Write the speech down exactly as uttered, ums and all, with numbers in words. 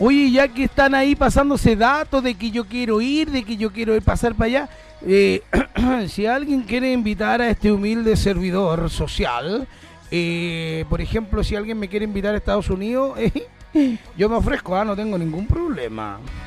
Oye, ya que están ahí pasándose datos de que yo quiero ir, de que yo quiero ir pasar para allá, eh, si alguien quiere invitar a este humilde servidor social, eh, por ejemplo, si alguien me quiere invitar a Estados Unidos, eh, yo me ofrezco, ah, no tengo ningún problema.